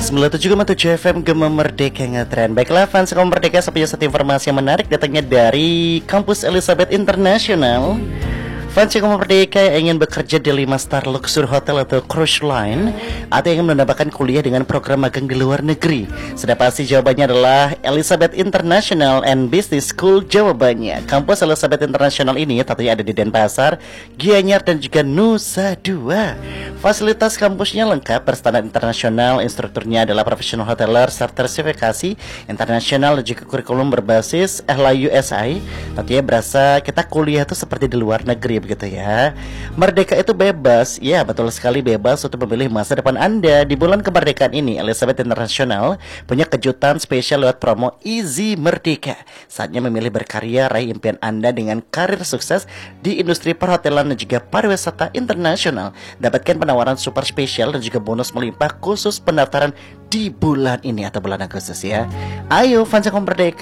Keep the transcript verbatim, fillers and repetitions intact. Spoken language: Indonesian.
sembilan puluh tujuh koma tujuh F M Gema Merdeka Ngetren. Baiklah fans Gema Merdeka, sepunya satu informasi yang menarik datangnya dari kampus Elizabeth International. Fans Gema Merdeka yang ingin bekerja di lima star luxury hotel atau cruise line, atau yang ingin menambahkan kuliah dengan program magang di luar negeri, sudah pasti jawabannya adalah Elizabeth International and Business School. Jawabannya, kampus Elizabeth International ini tentunya ada di Denpasar, Gianyar, dan juga Nusa Dua. Fasilitas kampusnya lengkap, berstandar internasional, instrukturnya adalah profesional hoteler sertifikasi internasional, dan juga kurikulum berbasis L I U S I. Tentunya berasa kita kuliah itu seperti di luar negeri begitu ya. Merdeka itu bebas, ya betul sekali, bebas untuk memilih masa depan Anda. Di bulan kemerdekaan ini, Elizabeth International punya kejutan spesial lewat promo Easy Merdeka. Saatnya memilih berkarya, raih impian Anda dengan karir sukses di industri perhotelan dan juga pariwisata internasional. Dapatkan penawaran super spesial dan juga bonus melimpah khusus pendaftaran di bulan ini atau bulan Agustus ya. Ayo fans Merdeka,